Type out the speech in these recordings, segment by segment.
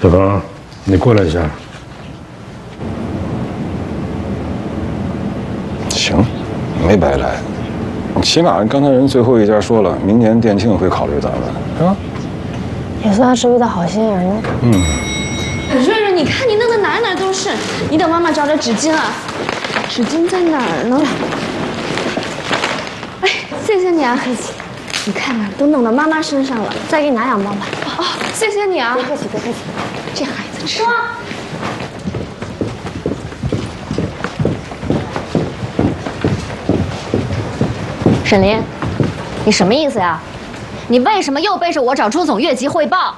小鹏，你过来一下。 行，没白来。起码刚才人最后一家说了，明年店庆会考虑咱们，是吧？ 也算是遇到好心人了。 瑞瑞，你看你弄得哪都是，你等妈妈找找纸巾啊。纸巾在哪儿呢？哎，谢谢你啊，客气。你看看，都弄到妈妈身上了， 再给你拿2包吧。 哦，谢谢你啊。 别客气，别客气。 这孩子吃。 沈林，你什么意思呀？你为什么又背着我找朱总越级汇报？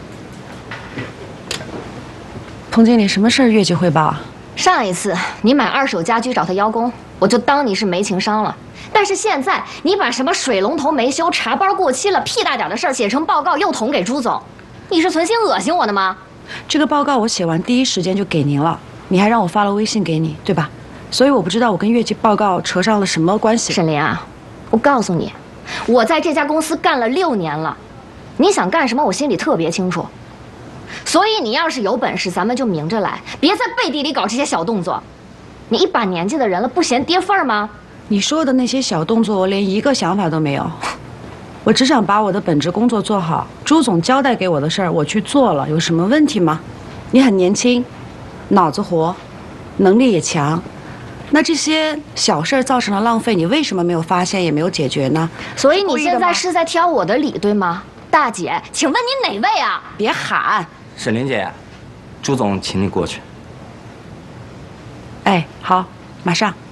彭经理，什么事儿越级汇报啊？ 上一次你买2手家居找他邀功，我就当你是没情商了。但是现在你把什么水龙头没修、茶包过期了，屁大点的事儿写成报告又捅给朱总，你是存心恶心我的吗？ 这个报告我写完第一时间就给您了，你还让我发了微信给你，对吧？所以我不知道我跟越级报告扯上了什么关系。 沈林啊，我告诉你，我在这家公司干了6年了，你想干什么我心里特别清楚。所以你要是有本事，咱们就明着来，别在背地里搞这些小动作。你一把年纪的人了，不嫌跌份儿吗？ 你说的那些小动作，我连一个想法都没有。我只想把我的本职工作做好。朱总交代给我的事儿，我去做了，有什么问题吗？你很年轻，脑子活，能力也强。那这些小事儿造成了浪费，你为什么没有发现，也没有解决呢？ 所以你现在是在挑我的理，对吗？大姐，请问你哪位啊？ 别喊。 沈林姐，朱总请你过去。 哎，好，马上。